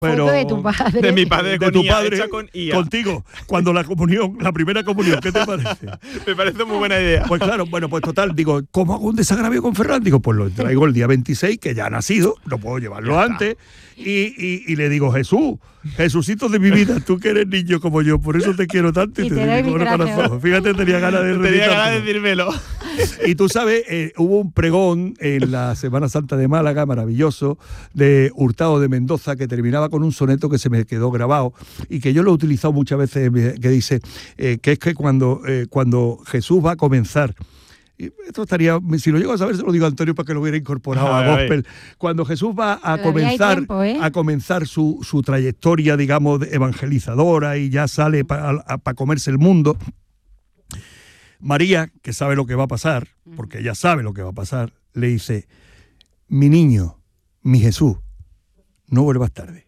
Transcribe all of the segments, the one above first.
Pero foto de tu padre. De mi padre, de tu padre hecha con IA. contigo, cuando la primera comunión, ¿qué te parece? Me parece muy buena idea. Pues claro, bueno, pues total, digo, ¿cómo hago un desagravio con Ferran? Digo, pues lo traigo el día 26, que ya ha nacido, no puedo llevarlo antes, y le digo, Jesucito de mi vida, tú que eres niño como yo, por eso te quiero tanto y te dedico corazón. Fíjate, tenía ganas de decírmelo. Y tú sabes, hubo un pregón en la Semana Santa de Málaga, maravilloso, de Hurtado de Mendoza, que terminaba con un soneto que se me quedó grabado y que yo lo he utilizado muchas veces, que dice que es que cuando Jesús va a comenzar, y esto estaría, si lo llego a saber se lo digo a Antonio para que lo hubiera incorporado a gospel, cuando Jesús va a comenzar su trayectoria, digamos, evangelizadora y ya sale para comerse el mundo, María, que sabe lo que va a pasar, porque ella sabe lo que va a pasar, le dice, mi niño, mi Jesús, no vuelvas tarde.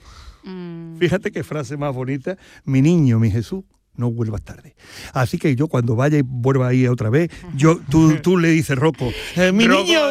Fíjate qué frase más bonita, mi niño, mi Jesús, no vuelvas tarde. Así que yo cuando vaya y vuelva ahí otra vez, tú le dices, Rocco, mi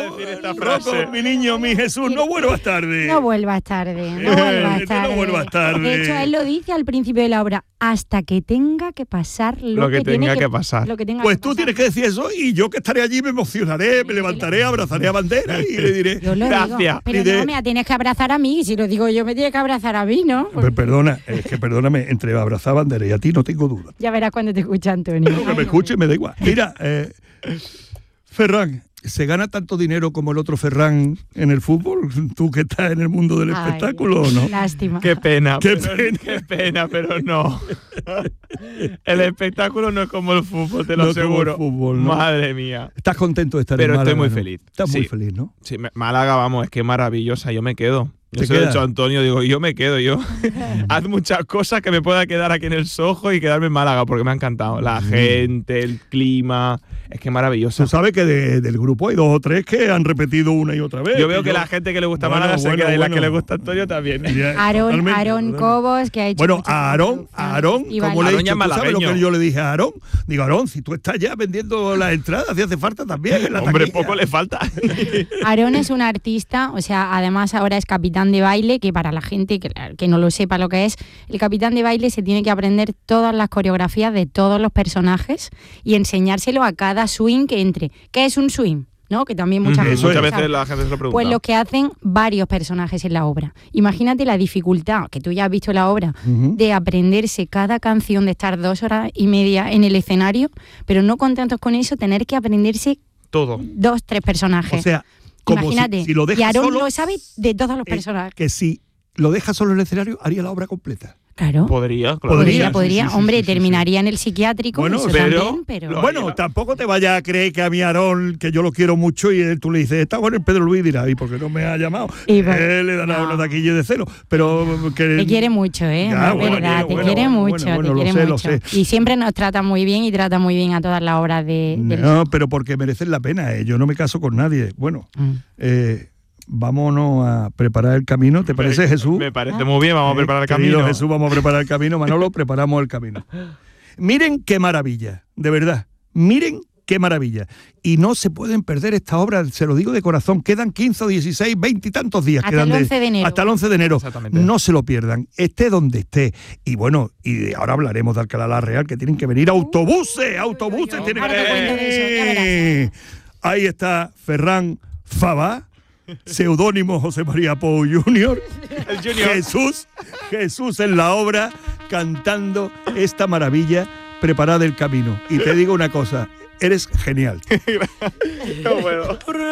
niño, mi Jesús, no vuelvas tarde. No vuelvas tarde, no vuelvas tarde. De hecho, él lo dice al principio de la obra, hasta que tenga que pasar lo que tenga que pasar. Pues tú tienes que decir eso y yo que estaré allí me emocionaré, me levantaré, abrazaré a bandera y le diré, gracias. Pero no me tienes que abrazar a mí, si lo digo yo me tienes que abrazar a mí, ¿no? Pues perdóname, entre abrazar a bandera y a ti no tengo duda. Ya verás cuando te escucha Antonio. No, que me escuche me da igual. Mira, Ferran, ¿se gana tanto dinero como el otro Ferran en el fútbol? Tú que estás en el mundo del espectáculo, ¿o no? Lástima. Qué pena, pero no. El espectáculo no es como el fútbol, te lo aseguro. Como el fútbol, ¿no? Madre mía. ¿Estás contento de estar en Málaga? Pero estoy muy feliz. Estás muy feliz, ¿no? Sí, Málaga, vamos, es que maravillosa, yo me quedo. Yo se lo he dicho a Antonio, digo, yo me quedo, haz muchas cosas que me pueda quedar aquí en el Soho y quedarme en Málaga, porque me ha encantado. La gente, el clima, es que maravilloso. Tú sabes que del grupo hay 2 o 3 que han repetido una y otra vez. Yo veo que la gente que le gusta Málaga se queda y la que le gusta a Antonio también. Aarón Cobos, que ha hecho. Bueno, a Aarón, como le he dicho, ¿tú sabes lo que yo le dije a Aarón? Digo, Aarón, si tú estás ya vendiendo las entradas, si hace falta también. Hombre, poco le falta. Aarón es un artista, o sea, además ahora es capitán de baile, que para la gente que no lo sepa lo que es, el capitán de baile se tiene que aprender todas las coreografías de todos los personajes y enseñárselo a cada swing que entre. ¿Qué es un swing? ¿No? Que también muchas veces la gente se lo pregunta. Pues lo que hacen varios personajes en la obra. Imagínate la dificultad, que tú ya has visto la obra, de aprenderse cada canción, de estar 2 horas y media en el escenario, pero no contentos con eso, tener que aprenderse todo. 2, 3 personajes. O sea, imagínate, si lo dejas y Aarón solo, lo sabe de todos los personajes. Que si lo dejas solo en el escenario, haría la obra completa. Claro. Podría. Hombre, terminaría en el psiquiátrico. Bueno, pero bueno, tampoco te vayas a creer que a mi Aarón, que yo lo quiero mucho, y tú le dices, está bueno el Pedro Luis, dirá, ¿y por qué no me ha llamado? Él le dará una taquilla de celo. Pero que te quiere mucho, ¿eh? Ya, es verdad, te quiere mucho. Lo sé. Y siempre nos trata muy bien y trata muy bien a todas las obras de... No, pero porque merecen la pena, yo no me caso con nadie. Bueno, vámonos a preparar el camino, ¿te parece, Jesús? Me parece muy bien, vamos a preparar el camino. Jesús, vamos a preparar el camino. Manolo, preparamos el camino. Miren qué maravilla, de verdad. Miren qué maravilla. Y no se pueden perder esta obra, se lo digo de corazón. Quedan 15, 16, 20 y tantos días. Hasta el 11 de enero. Hasta el 11 de enero. Exactamente. No se lo pierdan, esté donde esté. Y bueno, y ahora hablaremos de Alcalá la Real, que tienen que venir autobuses. Tienen que venir. Ahí está Ferran Fabá, seudónimo José María Pou Jr. Jesús en la obra, cantando esta maravilla, preparad el camino. Y te digo una cosa, eres genial. No puedo.